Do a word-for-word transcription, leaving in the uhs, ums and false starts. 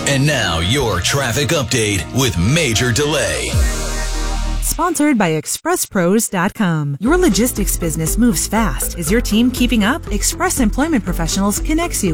And now your traffic update with Major Delay. Sponsored by Express Pros dot com. Your logistics business moves fast. Is your team keeping up? Express Employment Professionals connects you